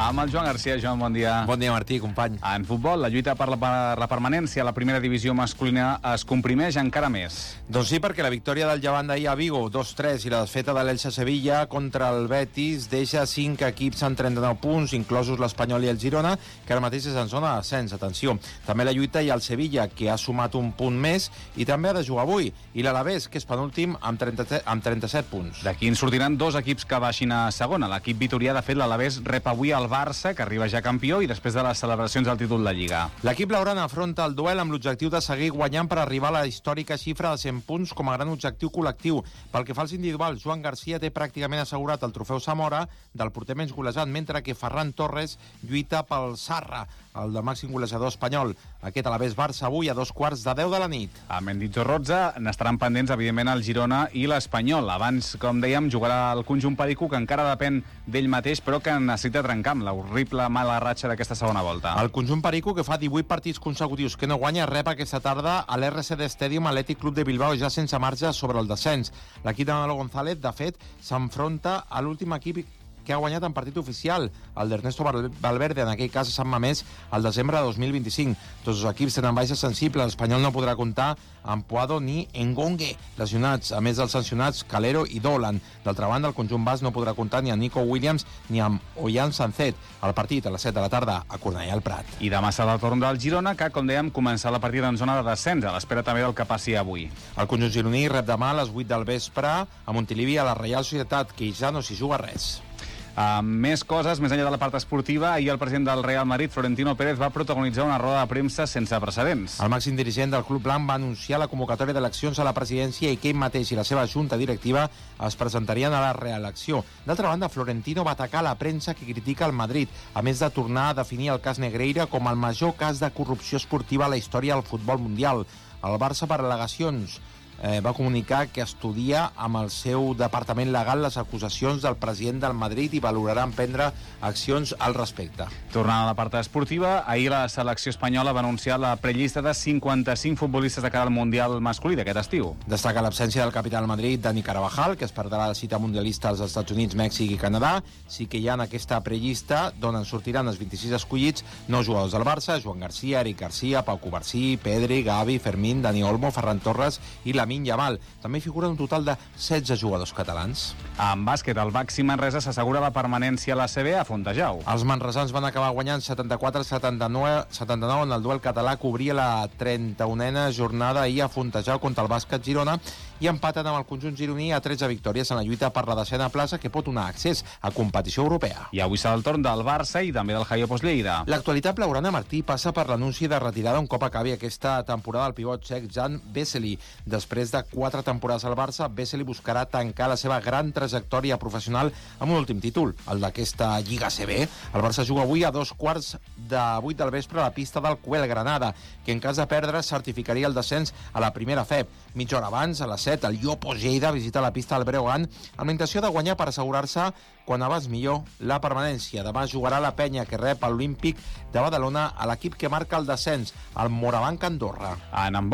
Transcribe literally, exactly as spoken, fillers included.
Amb el Joan Garcia. Joan, bon dia. Bon dia, Martí, company. En futbol, la lluita per la, per la permanència a la primera divisió masculina es comprimeix encara més. Doncs sí, perquè la victòria del Llevant d'ahir a Vigo, dos tres, i la desfeta de l'Elche Sevilla contra el Betis deixa cinc equips en trenta-nou punts, inclosos l'Espanyol i el Girona, que ara mateix és en zona d'ascens. Atenció, també la lluita hi ha el Sevilla, que ha sumat un punt més, i també ha de jugar avui, i l'Alavés, que és penúltim, amb, trenta, amb trenta-set punts. D'aquí en sortiran dos equips que baixin a segona. L'equip vitorià, de fet, l'Alavés rep avui el Barça, que arriba ja campió, i després de les celebracions del títol de Lliga. L'equip blaugrana afronta el duel amb l'objectiu de seguir guanyant per arribar a la històrica xifra de cent punts com a gran objectiu col·lectiu. Pel que fa als individuals, Joan Garcia té pràcticament assegurat el trofeu Zamora del porter menys golejat, mentre que Ferran Torres lluita pel Sarra, el del màxim golejador espanyol. Aquest Alavés Barça avui a dos quarts de deu de la nit. A Mendizorroza n'estaran pendents, evidentment, el Girona i l'Espanyol. Abans, com dèiem, jugarà el conjunt perico, que encara depèn d'ell mateix, però que necessita trencar amb l'horrible mala ratxa d'aquesta segona volta. El conjunt perico, que fa divuit partits consecutius que no guanya, rep aquesta tarda a l'R C D Stadium Athletic Club de Bilbao, ja sense marge sobre el descens. L'equip de Manolo González, de fet, s'enfronta a l'últim equip que ha guanyat en partit oficial, el d'Ernesto Valverde, en aquell cas a Sant Mamés, al desembre de dos mil vint-i-cinc. Tots els equips tenen baixes sensibles. L'Espanyol no podrà comptar amb Puado ni Engongue, lesionats, a més dels sancionats Calero i Dolan. D'altra banda, el conjunt basc no podrà comptar ni amb Nico Williams ni amb Ollán Sancet. El partit a les set de la tarda a Cornellà al Prat. I demà serà el torn del Girona, que, com dèiem, comença la partida en zona de descens, a l'espera també del que passi avui. El conjunt gironí rep demà a les vuit del vespre a Montilivi a la Reial Societat, que ja no s'hi juga res. Uh, més coses, més enllà de la part esportiva, ahir el president del Real Madrid, Florentino Pérez, va protagonitzar una roda de premsa sense precedents. El màxim dirigent del club blanc va anunciar la convocatòria d'eleccions a la presidència i que ell mateix i la seva junta directiva es presentarien a la reelecció. D'altra banda, Florentino va atacar la premsa que critica el Madrid, a més de tornar a definir el cas Negreira com el major cas de corrupció esportiva a la història del futbol mundial. El Barça, per al·legacions, Eh, va comunicar que estudia amb el seu departament legal les acusacions del president del Madrid i valorarà emprendre accions al respecte. Tornant a la part esportiva, ahir la selecció espanyola va anunciar la prellista de cinquanta-cinc futbolistes de cara al Mundial masculí d'aquest estiu. Destaca l'absència del capità del Madrid, Dani Carvajal, que es perdrà la cita mundialista als Estats Units, Mèxic i Canadà. Sí que hi ha en aquesta prellista, d'on en sortiran els vint-i-sis escollits, nou jugadors del Barça: Joan Garcia, Eric Garcia, Pau Covarsí, Pedri, Gavi, Fermín, Dani Olmo, Ferran Torres i Lamine Yamal. També figuren un total de setze jugadors catalans. En bàsquet, el Baxi Manresa s'assegura la permanència a l'A C B a Fontejau. Els manresans van acabar guanyant setanta-quatre a setanta-nou en el duel català que obria la trenta-unena jornada ahir a Fontejau contra el Bàsquet Girona, i empaten amb el conjunt gironí a tretze victòries en la lluita per la desena plaça, que pot donar accés a competició europea. I avui serà el torn del Barça i també del Jaiopos Lleida. L'actualitat blaugrana, Martí, passa per l'anunci de retirada un cop acabi aquesta temporada del pivot txec Jan Vesely. Després de quatre temporades al Barça, Vesely buscarà tancar la seva gran trajectòria professional amb un últim títol, el d'aquesta Lliga A C B. El Barça juga avui a dos quarts de vuit del vespre a la pista del Cuel Granada, que en cas de perdre certificaria el descens a la primera F E B. Mitja hora abans, a les set, el Jopos Lleida visita la pista del Breogán amb la intenció de guanyar per assegurar-se quan abans millor la permanència. Demà jugarà la penya que rep l'Olímpic de Badalona a l'equip que marca el descens, el Morabanc Andorra. En